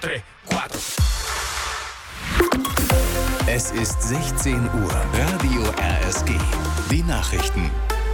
3, 4. Es ist 16 Uhr. Radio RSG. Die Nachrichten.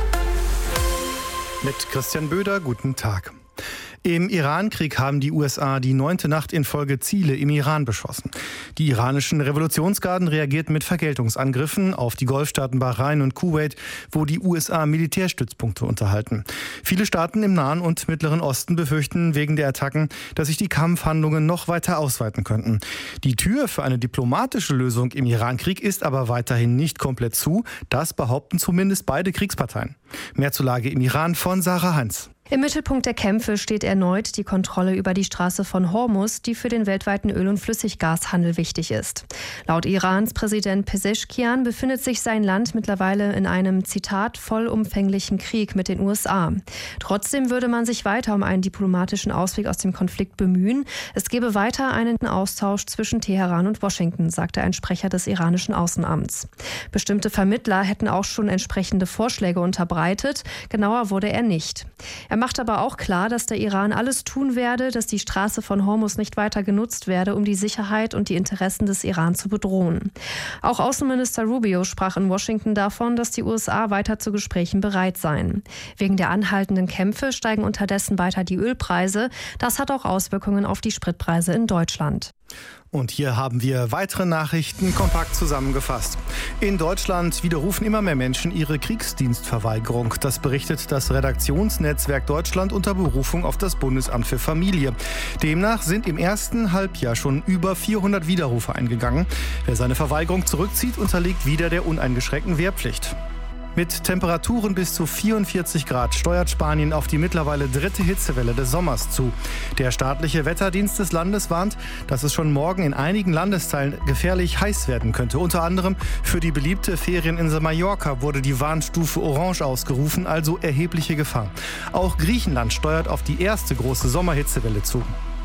Mit Christian Böder, guten Tag. Im Irankrieg haben die USA die 9. Nacht in Folge Ziele im Iran beschossen. Die iranischen Revolutionsgarden reagierten mit Vergeltungsangriffen auf die Golfstaaten Bahrain und Kuwait, wo die USA Militärstützpunkte unterhalten. Viele Staaten im Nahen und Mittleren Osten befürchten wegen der Attacken, dass sich die Kampfhandlungen noch weiter ausweiten könnten. Die Tür für eine diplomatische Lösung im Irankrieg ist aber weiterhin nicht komplett zu. Das behaupten zumindest beide Kriegsparteien. Mehr zur Lage im Iran von Sarah Heinz. Im Mittelpunkt der Kämpfe steht erneut die Kontrolle über die Straße von Hormuz, die für den weltweiten Öl- und Flüssiggashandel wichtig ist. Laut Irans Präsident Pezeshkian befindet sich sein Land mittlerweile in einem, Zitat, vollumfänglichen Krieg mit den USA. Trotzdem würde man sich weiter um einen diplomatischen Ausweg aus dem Konflikt bemühen. Es gebe weiter einen Austausch zwischen Teheran und Washington, sagte ein Sprecher des iranischen Außenamts. Bestimmte Vermittler hätten auch schon entsprechende Vorschläge unterbreitet. Genauer wurde er nicht. Er macht aber auch klar, dass der Iran alles tun werde, dass die Straße von Hormuz nicht weiter genutzt werde, um die Sicherheit und die Interessen des Iran zu bedrohen. Auch Außenminister Rubio sprach in Washington davon, dass die USA weiter zu Gesprächen bereit seien. Wegen der anhaltenden Kämpfe steigen unterdessen weiter die Ölpreise. Das hat auch Auswirkungen auf die Spritpreise in Deutschland. Und hier haben wir weitere Nachrichten kompakt zusammengefasst. In Deutschland widerrufen immer mehr Menschen ihre Kriegsdienstverweigerung. Das berichtet das Redaktionsnetzwerk Deutschland unter Berufung auf das Bundesamt für Familie. Demnach sind im ersten Halbjahr schon über 400 Widerrufe eingegangen. Wer seine Verweigerung zurückzieht, unterliegt wieder der uneingeschränkten Wehrpflicht. Mit Temperaturen bis zu 44 Grad steuert Spanien auf die mittlerweile 3. Hitzewelle des Sommers zu. Der staatliche Wetterdienst des Landes warnt, dass es schon morgen in einigen Landesteilen gefährlich heiß werden könnte. Unter anderem für die beliebte Ferieninsel Mallorca wurde die Warnstufe Orange ausgerufen, also erhebliche Gefahr. Auch Griechenland steuert auf die erste große Sommerhitzewelle zu.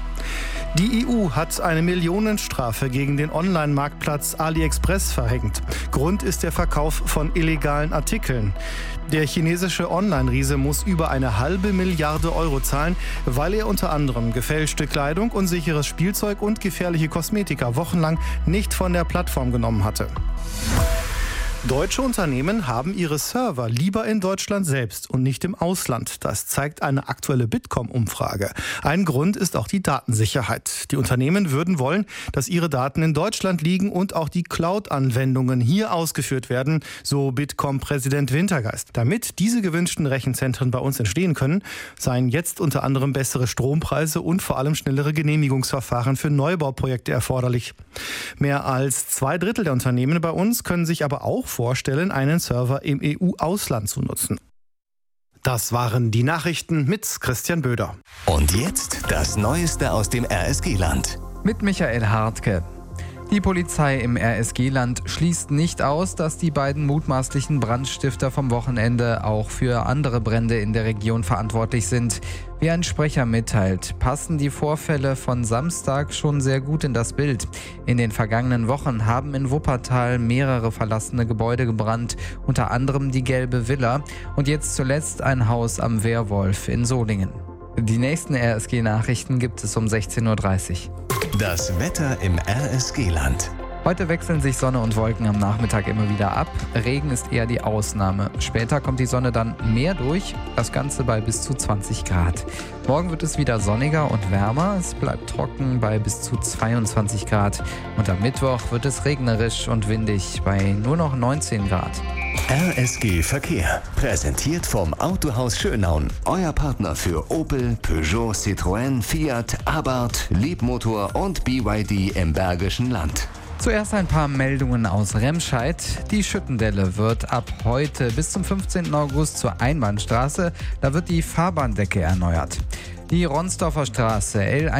Die EU hat eine Millionenstrafe gegen den Online-Marktplatz AliExpress verhängt. Grund ist der Verkauf von illegalen Artikeln. Der chinesische Online-Riese muss über 1,5 Milliarde Euro zahlen, weil er unter anderem gefälschte Kleidung, unsicheres Spielzeug und gefährliche Kosmetika wochenlang nicht von der Plattform genommen hatte. Deutsche Unternehmen haben ihre Server lieber in Deutschland selbst und nicht im Ausland. Das zeigt eine aktuelle Bitkom-Umfrage. Ein Grund ist auch die Datensicherheit. Die Unternehmen würden wollen, dass ihre Daten in Deutschland liegen und auch die Cloud-Anwendungen hier ausgeführt werden, so Bitkom-Präsident Wintergeist. Damit diese gewünschten Rechenzentren bei uns entstehen können, seien jetzt unter anderem bessere Strompreise und vor allem schnellere Genehmigungsverfahren für Neubauprojekte erforderlich. Mehr als 2/3 der Unternehmen bei uns können sich aber auch vorstellen, einen Server im EU-Ausland zu nutzen. Das waren die Nachrichten mit Christian Böder. Und jetzt das Neueste aus dem RSG-Land. Mit Michael Hartke. Die Polizei im RSG-Land schließt nicht aus, dass die beiden mutmaßlichen Brandstifter vom Wochenende auch für andere Brände in der Region verantwortlich sind. Wie ein Sprecher mitteilt, passen die Vorfälle von Samstag schon sehr gut in das Bild. In den vergangenen Wochen haben in Wuppertal mehrere verlassene Gebäude gebrannt, unter anderem die Gelbe Villa und jetzt zuletzt ein Haus am Wehrwolf in Solingen. Die nächsten RSG-Nachrichten gibt es um 16:30 Uhr. Das Wetter im RSG-Land. Heute wechseln sich Sonne und Wolken am Nachmittag immer wieder ab. Regen ist eher die Ausnahme. Später kommt die Sonne dann mehr durch, das Ganze bei bis zu 20 Grad. Morgen wird es wieder sonniger und wärmer. Es bleibt trocken bei bis zu 22 Grad. Und am Mittwoch wird es regnerisch und windig bei nur noch 19 Grad. RSG Verkehr. Präsentiert vom Autohaus Schönaun. Euer Partner für Opel, Peugeot, Citroën, Fiat, Abarth, Leapmotor und BYD im Bergischen Land. Zuerst ein paar Meldungen aus Remscheid. Die Schüttendelle wird ab heute bis zum 15. August zur Einbahnstraße. Da wird die Fahrbahndecke erneuert. Die Ronsdorfer Straße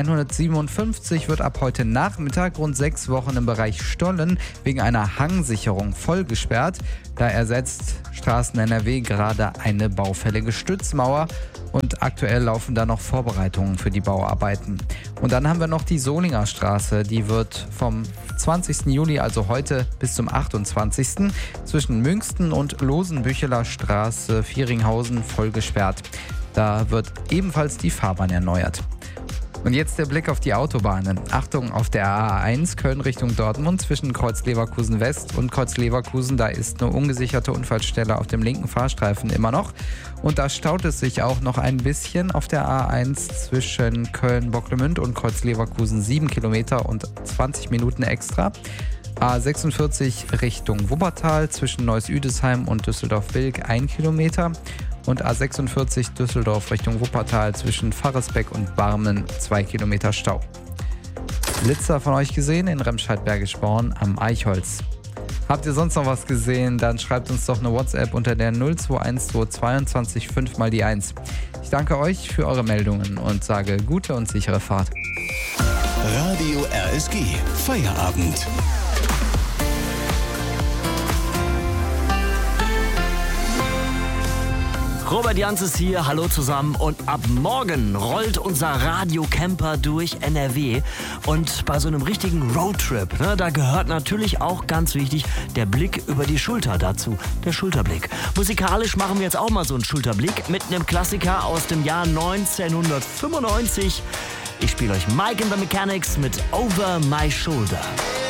L157 wird ab heute Nachmittag rund 6 Wochen im Bereich Stollen wegen einer Hangsicherung voll gesperrt. Da ersetzt Straßen NRW gerade eine baufällige Stützmauer und aktuell laufen da noch Vorbereitungen für die Bauarbeiten. Und dann haben wir noch die Solinger Straße, die wird vom 20. Juli, also heute, bis zum 28. zwischen Münsten und Losenbücheler Straße Vieringhausen voll gesperrt. Da wird ebenfalls die Fahrbahn erneuert. Und jetzt der Blick auf die Autobahnen. Achtung, auf der A1 Köln Richtung Dortmund zwischen Kreuz Leverkusen West und Kreuz Leverkusen. Da ist eine ungesicherte Unfallstelle auf dem linken Fahrstreifen immer noch. Und da staut es sich auch noch ein bisschen auf der A1 zwischen Köln-Bocklemünd und Kreuz Leverkusen 7 Kilometer und 20 Minuten extra. A46 Richtung Wuppertal zwischen Neuss-Üdesheim und Düsseldorf-Wilk 1 Kilometer. Und A46 Düsseldorf Richtung Wuppertal zwischen Pfarresbeck und Barmen 2 Kilometer Stau. Blitzer von euch gesehen in Remscheid-Bergisch-Born am Eichholz. Habt ihr sonst noch was gesehen? Dann schreibt uns doch eine WhatsApp unter der 0212 22 5 mal die 1. Ich danke euch für eure Meldungen und sage gute und sichere Fahrt. Radio RSG. Feierabend. Robert Janz ist hier, hallo zusammen, und ab morgen rollt unser Radio-Camper durch NRW und bei so einem richtigen Roadtrip, da gehört natürlich auch ganz wichtig der Blick über die Schulter dazu, der Schulterblick. Musikalisch machen wir jetzt auch mal so einen Schulterblick mit einem Klassiker aus dem Jahr 1995. Ich spiele euch Mike and the Mechanics mit Over My Shoulder.